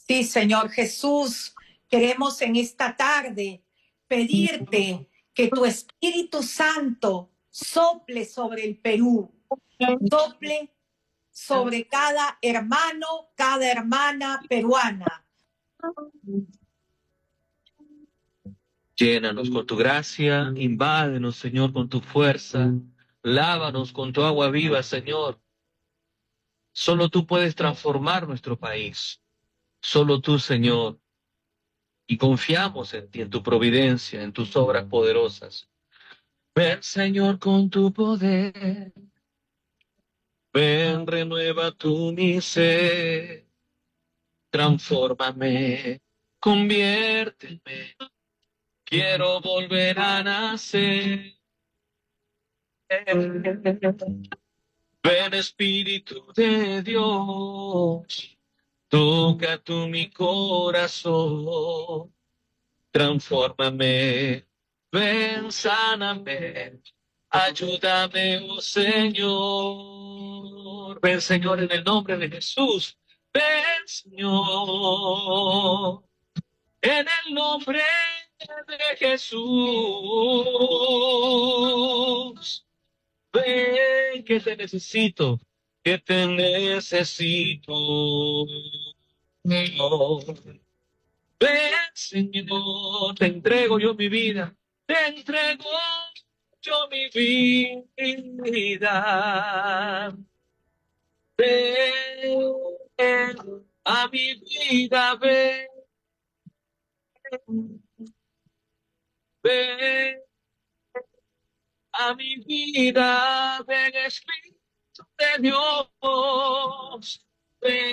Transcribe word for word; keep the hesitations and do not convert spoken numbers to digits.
Sí, Señor Jesús, queremos en esta tarde pedirte que tu Espíritu Santo sople sobre el Perú, sople sobre cada hermano, cada hermana peruana. Llénanos con tu gracia, invádenos, Señor, con tu fuerza, lávanos con tu agua viva, Señor. Solo tú puedes transformar nuestro país, solo tú, Señor, y confiamos en ti, en tu providencia, en tus obras poderosas. Ven, Señor, con tu poder, ven, renueva tu mi ser, transfórmame, conviérteme, quiero volver a nacer. Ven Espíritu de Dios, toca tú mi corazón, transfórmame, ven, sáname, ayúdame, oh Señor. Ven, Señor, en el nombre de Jesús. Ven, Señor, en el nombre de Jesús. Ven que te necesito, que te necesito. Ven, Señor, te entrego yo mi vida, te entrego yo mi vida. Ven a mi vida, ven, ven a mi vida, ven Espíritu de Dios, ven.